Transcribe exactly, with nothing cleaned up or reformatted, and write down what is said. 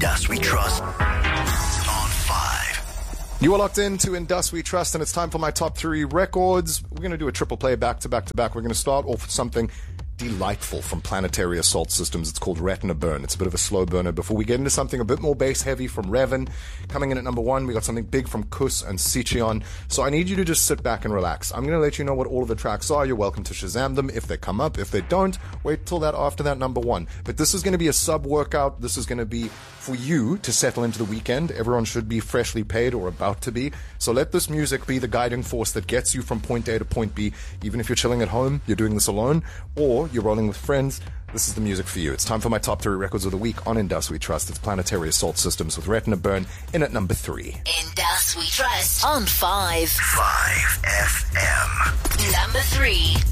Dust We Trust on five. You are locked into In Dust We Trust, and it's time for my top three records. We're going to do a triple play back to back to back. We're going to start off with something delightful from Planetary Assault Systems. It's called Retina Burn. It's a bit of a slow burner before we get into something a bit more bass heavy from Revan. Coming in at number one, we got something big from Kus and Sichion. So I need you to just sit back and relax. I'm going to let you know what all of the tracks are. You're welcome to Shazam them if they come up. If they don't, wait till that after that number one. But this is going to be a sub workout. This is going to be for you to settle into the weekend. Everyone should be freshly paid or about to be. So let this music be the guiding force that gets you from point A to point B. Even if you're chilling at home, you're doing this alone, or you're rolling with friends, this is the music for you. It's time for my top three records of the week on In Dust We Trust. It's Planetary Assault Systems with Retina Burn in at number three. In Dust We Trust on five. five F M. Number three.